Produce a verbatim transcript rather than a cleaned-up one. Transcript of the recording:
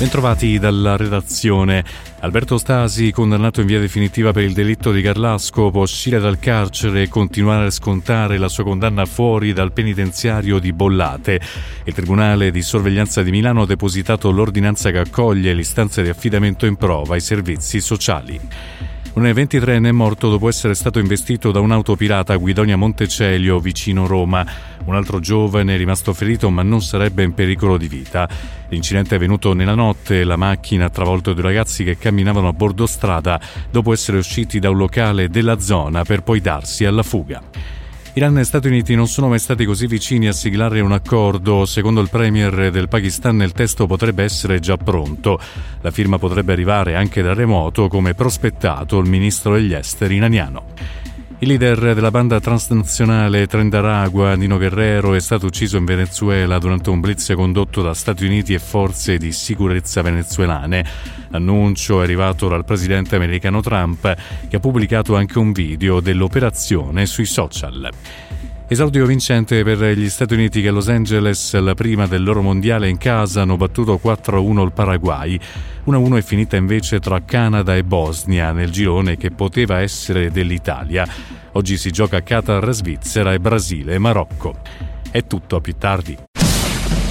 Bentrovati dalla redazione. Alberto Stasi, condannato in via definitiva per il delitto di Garlasco, può uscire dal carcere e continuare a scontare la sua condanna fuori dal penitenziario di Bollate. Il Tribunale di Sorveglianza di Milano ha depositato l'ordinanza che accoglie l'istanza di affidamento in prova ai servizi sociali. Un ventitreenne è morto dopo essere stato investito da un'auto pirata a Guidonia Montecelio, vicino Roma. Un altro giovane è rimasto ferito ma non sarebbe in pericolo di vita. L'incidente è avvenuto nella notte. La macchina ha travolto due ragazzi che camminavano a bordo strada dopo essere usciti da un locale della zona per poi darsi alla fuga. Iran e Stati Uniti non sono mai stati così vicini a siglare un accordo. Secondo il premier del Pakistan il testo potrebbe essere già pronto. La firma potrebbe arrivare anche da remoto, come prospettato il ministro degli esteri iraniano. Il leader della banda transnazionale Trendaragua, Nino Guerrero, è stato ucciso in Venezuela durante un blitz condotto da Stati Uniti e forze di sicurezza venezuelane. L'annuncio è arrivato dal presidente americano Trump, che ha pubblicato anche un video dell'operazione sui social. Esordio vincente per gli Stati Uniti che a Los Angeles, la prima del loro mondiale in casa, hanno battuto quattro a uno il Paraguay. uno a uno è finita invece tra Canada e Bosnia nel girone che poteva essere dell'Italia. Oggi si gioca Qatar, Svizzera e Brasile e Marocco. È tutto, a più tardi.